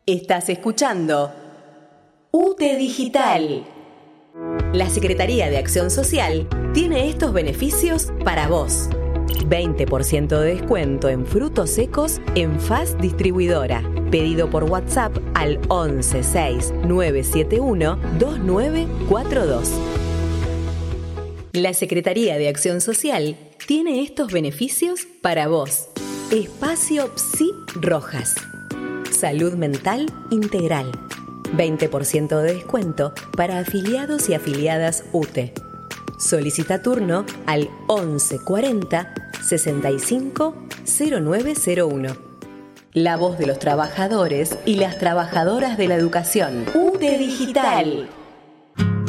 Estás escuchando UTE Digital. La Secretaría de Acción Social tiene estos beneficios para vos. 20% de descuento en frutos secos en Faz Distribuidora. Pedido por WhatsApp al 11 6 971 2942. La Secretaría de Acción Social tiene estos beneficios para vos. Espacio Psi Rojas. Salud mental integral. 20% de descuento para afiliados y afiliadas UTE. Solicita turno al 11 40 65 0901. La voz de los trabajadores y las trabajadoras de la educación. UTE Digital.